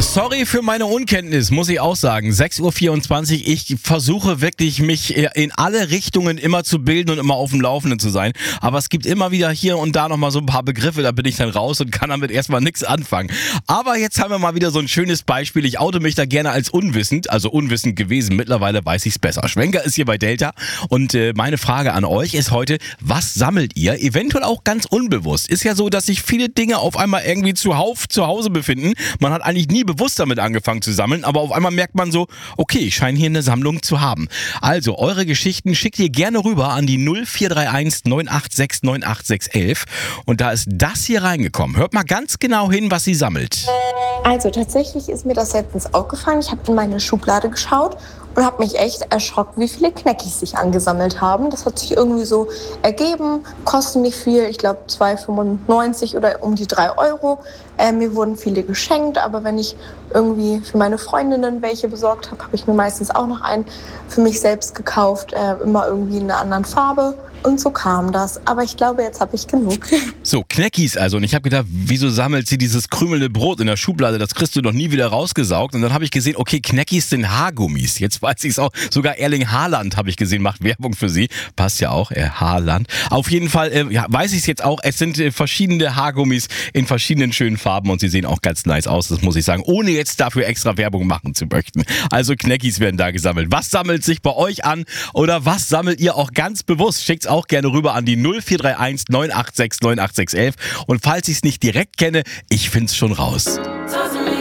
Sorry für meine Unkenntnis, muss ich auch sagen. 6.24 Uhr, ich versuche wirklich, mich in alle Richtungen immer zu bilden und immer auf dem Laufenden zu sein. Aber es gibt immer wieder hier und da nochmal so ein paar Begriffe, da bin ich dann raus und kann damit erstmal nichts anfangen. Aber jetzt haben wir mal wieder so ein schönes Beispiel. Ich oute mich da gerne als unwissend, also unwissend gewesen. Mittlerweile weiß ich es besser. Schwenker ist hier bei Delta und meine Frage an euch ist heute, was sammelt ihr? Eventuell auch ganz unbewusst. Ist ja so, dass sich viele Dinge auf einmal irgendwie zu Hause befinden. Man hat eigentlich nie bewusst damit angefangen zu sammeln, aber auf einmal merkt man so, okay, ich scheine hier eine Sammlung zu haben. Also, eure Geschichten schickt ihr gerne rüber an die 0431 986 98611 und da ist das hier reingekommen. Hört mal ganz genau hin, was sie sammelt. Also tatsächlich ist mir das letztens aufgefallen. Ich habe in meine Schublade geschaut und habe mich echt erschrocken, wie viele Kneckis sich angesammelt haben. Das hat sich irgendwie so ergeben, kosten nicht viel, ich glaube 2,95 oder um die 3 Euro. Mir wurden viele geschenkt, aber wenn ich irgendwie für meine Freundinnen welche besorgt habe, habe ich mir meistens auch noch einen für mich selbst gekauft, immer irgendwie in einer anderen Farbe. Und so kam das. Aber ich glaube, jetzt habe ich genug. So, Kneckis also. Und ich habe gedacht, wieso sammelt sie dieses krümelnde Brot in der Schublade? Das kriegst du noch nie wieder rausgesaugt. Und dann habe ich gesehen, okay, Kneckis sind Haargummis. Jetzt weiß ich es auch. Sogar Erling Haaland habe ich gesehen, macht Werbung für sie. Passt ja auch, Haaland. Auf jeden Fall weiß ich es jetzt auch. Es sind verschiedene Haargummis in verschiedenen schönen Farben. Und sie sehen auch ganz nice aus, das muss ich sagen. Ohne jetzt dafür extra Werbung machen zu möchten. Also Kneckis werden da gesammelt. Was sammelt sich bei euch an? Oder was sammelt ihr auch ganz bewusst? Schickt's auch gerne rüber an die 0431 986 98611. Und falls ich es nicht direkt kenne, ich find's schon raus.